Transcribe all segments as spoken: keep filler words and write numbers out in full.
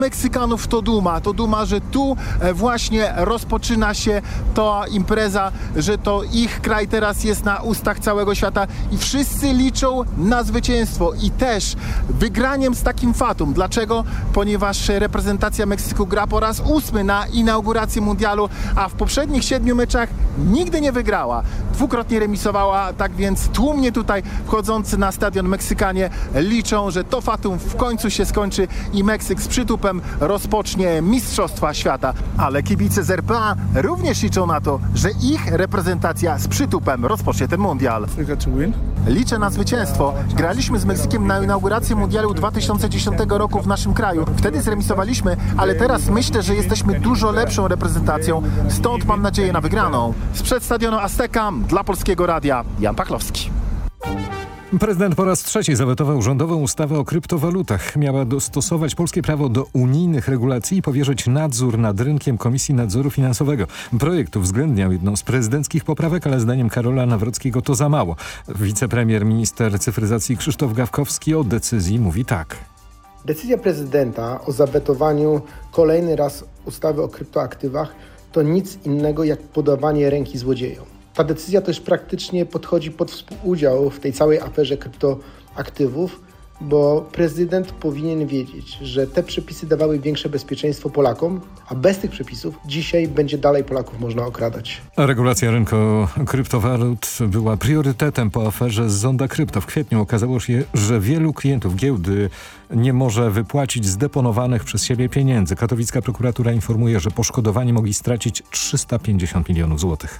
Meksykanów to duma, to duma, że tu właśnie rozpoczyna się ta impreza, że to ich kraj teraz jest na ustach całego świata i wszyscy liczą na zwycięstwo i też wygraniem z takim fatum. Dlaczego? Ponieważ reprezentacja Meksyku gra po raz ósmy na inaugurację mundialu, a w poprzednich siedmiu meczach nigdy nie wygrała. Dwukrotnie remisowała, tak więc tłumnie tutaj wchodzący na stadion Meksykanie liczą, że to fatum w końcu się skończy i Meksyk z przytupem rozpocznie Mistrzostwa Świata. Ale kibice z R P A również liczą na to, że ich reprezentacja z przytupem rozpocznie ten mundial. Liczę na zwycięstwo. Graliśmy z Meksykiem na inaugurację mundialu dwa tysiące dziesiątego roku w naszym kraju. Wtedy zremisowaliśmy, ale teraz myślę, że jesteśmy dużo lepszą reprezentacją. Stąd mam nadzieję na wygraną. Sprzed stadionu Azteca dla Polskiego Radia Jan Pachlowski. Prezydent po raz trzeci zawetował rządową ustawę o kryptowalutach. Miała dostosować polskie prawo do unijnych regulacji i powierzyć nadzór nad rynkiem Komisji Nadzoru Finansowego. Projekt uwzględniał jedną z prezydenckich poprawek, ale zdaniem Karola Nawrockiego to za mało. Wicepremier, minister cyfryzacji Krzysztof Gawkowski o decyzji mówi tak. Decyzja prezydenta o zawetowaniu kolejny raz ustawy o kryptoaktywach to nic innego jak podawanie ręki złodziejom. Ta decyzja też praktycznie podchodzi pod współudział w tej całej aferze kryptoaktywów, bo prezydent powinien wiedzieć, że te przepisy dawały większe bezpieczeństwo Polakom, a bez tych przepisów dzisiaj będzie dalej Polaków można okradać. Regulacja rynku kryptowalut była priorytetem po aferze z Zonda Krypto. W kwietniu okazało się, że wielu klientów giełdy nie może wypłacić zdeponowanych przez siebie pieniędzy. Katowicka prokuratura informuje, że poszkodowani mogli stracić trzysta pięćdziesiąt milionów złotych.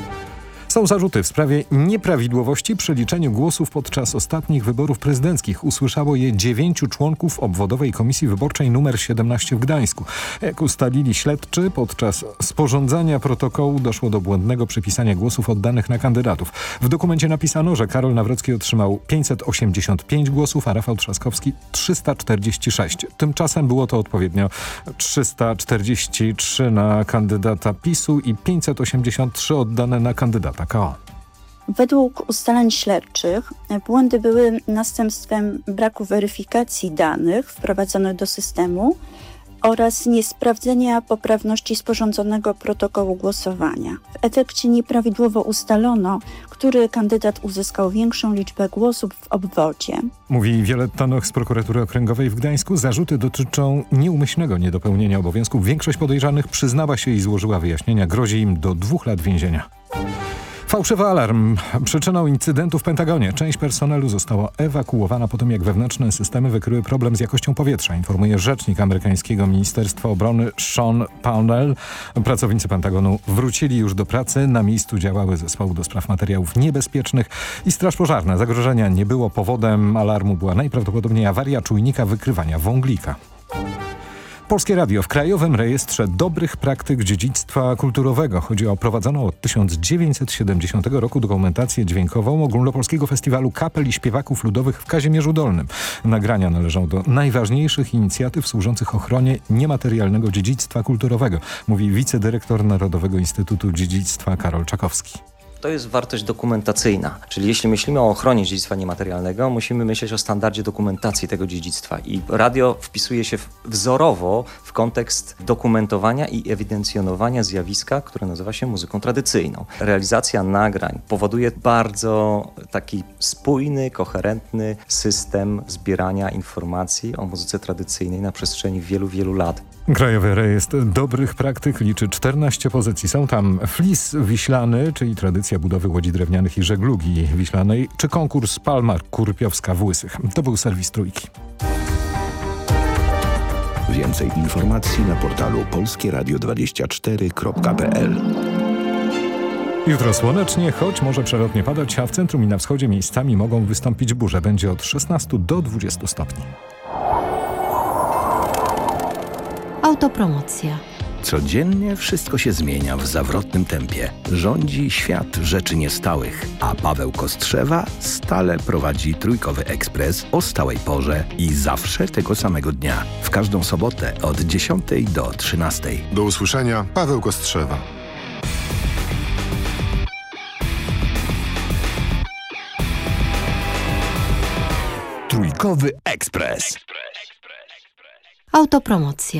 Są zarzuty w sprawie nieprawidłowości przy liczeniu głosów podczas ostatnich wyborów prezydenckich. Usłyszało je dziewięciu członków obwodowej komisji wyborczej nr siedemnaście w Gdańsku. Jak ustalili śledczy, podczas sporządzania protokołu doszło do błędnego przypisania głosów oddanych na kandydatów. W dokumencie napisano, że Karol Nawrocki otrzymał pięćset osiemdziesiąt pięć głosów, a Rafał Trzaskowski trzysta czterdzieści sześć. Tymczasem było to odpowiednio trzysta czterdzieści trzy na kandydata PiSu i pięćset osiemdziesiąt trzy oddane na kandydata K O. Według ustaleń śledczych błędy były następstwem braku weryfikacji danych wprowadzonych do systemu oraz niesprawdzenia poprawności sporządzonego protokołu głosowania. W efekcie nieprawidłowo ustalono, który kandydat uzyskał większą liczbę głosów w obwodzie. Mówi Wioletta Noch z prokuratury okręgowej w Gdańsku. Zarzuty dotyczą nieumyślnego niedopełnienia obowiązków. Większość podejrzanych przyznała się i złożyła wyjaśnienia. Grozi im do dwóch lat więzienia. Fałszywy alarm. Przyczyną incydentu w Pentagonie. Część personelu została ewakuowana po tym, jak wewnętrzne systemy wykryły problem z jakością powietrza, informuje rzecznik amerykańskiego Ministerstwa Obrony Sean Parnell. Pracownicy Pentagonu wrócili już do pracy. Na miejscu działały zespoły do spraw materiałów niebezpiecznych i straż pożarna. Zagrożenia nie było. Powodem alarmu była najprawdopodobniej awaria czujnika wykrywania wąglika. Polskie Radio w Krajowym Rejestrze Dobrych Praktyk Dziedzictwa Kulturowego. Chodzi o prowadzoną od tysiąc dziewięćset siedemdziesiątego roku dokumentację dźwiękową Ogólnopolskiego Festiwalu Kapel i Śpiewaków Ludowych w Kazimierzu Dolnym. Nagrania należą do najważniejszych inicjatyw służących ochronie niematerialnego dziedzictwa kulturowego, mówi wicedyrektor Narodowego Instytutu Dziedzictwa Karol Czakowski. To jest wartość dokumentacyjna, czyli jeśli myślimy o ochronie dziedzictwa niematerialnego, musimy myśleć o standardzie dokumentacji tego dziedzictwa i radio wpisuje się wzorowo w kontekst dokumentowania i ewidencjonowania zjawiska, które nazywa się muzyką tradycyjną. Realizacja nagrań powoduje bardzo taki spójny, koherentny system zbierania informacji o muzyce tradycyjnej na przestrzeni wielu, wielu lat. Krajowy Rejestr Dobrych Praktyk liczy czternaście pozycji. Są tam flis wiślany, czyli tradycja budowy łodzi drewnianych i żeglugi wiślanej, czy konkurs Palma Kurpiowska w Łysych. To był serwis Trójki. Więcej informacji na portalu polskie radio dwadzieścia cztery kropka p l. Jutro słonecznie, choć może przelotnie padać, a w centrum i na wschodzie miejscami mogą wystąpić burze. Będzie od szesnastu do dwudziestu stopni. Autopromocja. Codziennie wszystko się zmienia w zawrotnym tempie. Rządzi świat rzeczy niestałych, a Paweł Kostrzewa stale prowadzi Trójkowy Ekspres o stałej porze i zawsze tego samego dnia. W każdą sobotę od dziesiątej do trzynastej. Do usłyszenia, Paweł Kostrzewa. Trójkowy Ekspres. Autopromocja.